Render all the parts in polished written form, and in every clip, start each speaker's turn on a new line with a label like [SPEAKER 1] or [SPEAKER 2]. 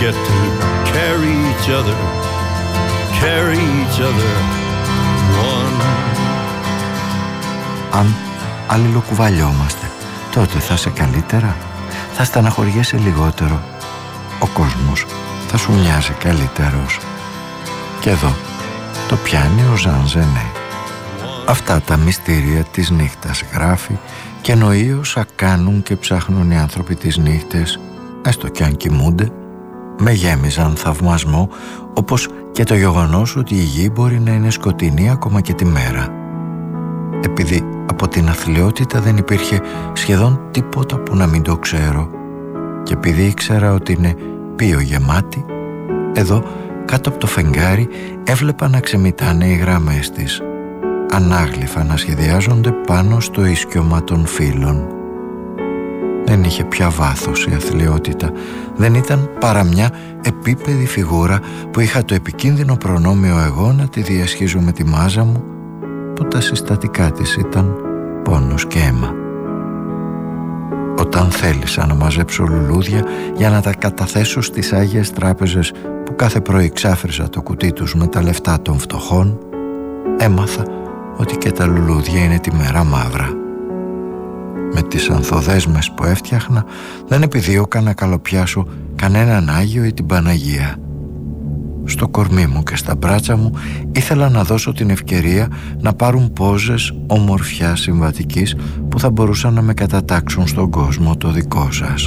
[SPEAKER 1] Get to carry each other one.
[SPEAKER 2] Αν αλληλοκουβαλιόμαστε, τότε θα είσαι καλύτερα, θα στεναχωριέσαι λιγότερο, ο κόσμος θα σου μοιάζει καλύτερος. Και εδώ το πιάνει ο Ζαν Ζενέ. Αυτά τα μυστήρια της νύχτας γράφει και εννοεί όσα κάνουν και ψάχνουν οι άνθρωποι τις νύχτες, έστω κι αν κοιμούνται, με γέμιζαν θαυμασμό, όπως και το γεγονός ότι η γη μπορεί να είναι σκοτεινή ακόμα και τη μέρα. Επειδή από την αθλιότητα δεν υπήρχε σχεδόν τίποτα που να μην το ξέρω, και επειδή ήξερα ότι είναι πίο γεμάτη, εδώ κάτω από το φεγγάρι έβλεπα να ξεμητάνε οι γραμμές της, ανάγλυφα να σχεδιάζονται πάνω στο ίσκιωμα των φύλων. Δεν είχε πια βάθος η αθλιότητα, δεν ήταν παρά μια επίπεδη φιγούρα που είχα το επικίνδυνο προνόμιο εγώ να τη διασχίζω με τη μάζα μου, που τα συστατικά της ήταν πόνος και αίμα. Όταν θέλησα να μαζέψω λουλούδια για να τα καταθέσω στις Άγιες Τράπεζες που κάθε πρωί ξάφριζα το κουτί τους με τα λεφτά των φτωχών, έμαθα ότι και τα λουλούδια είναι τη μέρα μαύρα. Με τις ανθοδέσμες που έφτιαχνα δεν επιδίωκα να καλοπιάσω κανέναν Άγιο ή την Παναγία. Στο κορμί μου και στα μπράτσα μου ήθελα να δώσω την ευκαιρία να πάρουν πόζες ομορφιάς συμβατικής που θα μπορούσαν να με κατατάξουν στον κόσμο το δικό σας.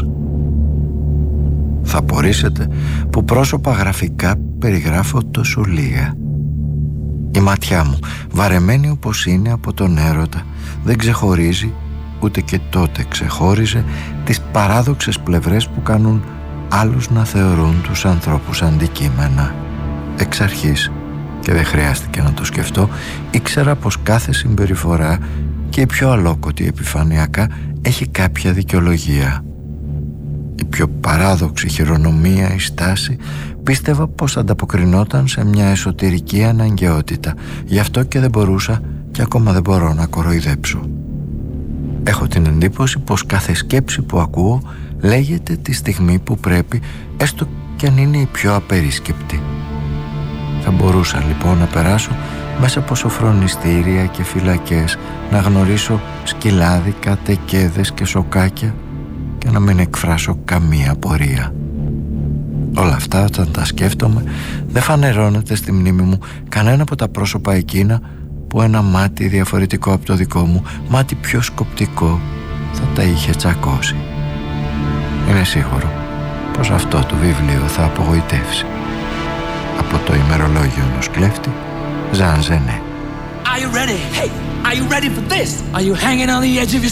[SPEAKER 2] Θα απορρίσετε που πρόσωπα γραφικά περιγράφω τόσο λίγα. Η ματιά μου, βαρεμένη όπως είναι από τον έρωτα, δεν ξεχωρίζει, ούτε και τότε ξεχώριζε, τις παράδοξες πλευρές που κάνουν άλλους να θεωρούν τους ανθρώπους αντικείμενα. Εξ αρχής, και δεν χρειάστηκε να το σκεφτώ, ήξερα πως κάθε συμπεριφορά, και η πιο αλόκοτη επιφανειακά, έχει κάποια δικαιολογία. Η πιο παράδοξη χειρονομία ή στάση πίστευα πως ανταποκρινόταν σε μια εσωτερική αναγκαιότητα. Γι' αυτό και δεν μπορούσα και ακόμα δεν μπορώ να κοροϊδέψω. Έχω την εντύπωση πως κάθε σκέψη που ακούω λέγεται τη στιγμή που πρέπει, έστω κι αν είναι η πιο απερίσκεπτη. Θα μπορούσα λοιπόν να περάσω μέσα από σοφρονιστήρια και φυλακές, να γνωρίσω σκυλάδικα, τεκέδες και σοκάκια και να μην εκφράσω καμία απορία. Όλα αυτά όταν τα σκέφτομαι δεν φανερώνεται στη μνήμη μου κανένα από τα πρόσωπα εκείνα που ένα μάτι διαφορετικό από το δικό μου, μάτι πιο σκοπτικό, θα τα είχε τσακώσει. Είναι σίγουρο πως αυτό το βιβλίο θα απογοητεύσει. Από το ημερολόγιο ενός κλέφτη, Ζαν Ζενέ.
[SPEAKER 3] Are you ready? Hey, are you ready for this? Are you hanging on the edge of your